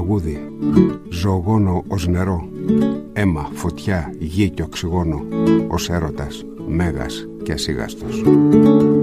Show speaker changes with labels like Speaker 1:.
Speaker 1: τραγούδι. Ζωγόνο ως νερό, αίμα, φωτιά, γη και οξυγόνο, ως έρωτας, μέγας και ασίγαστος.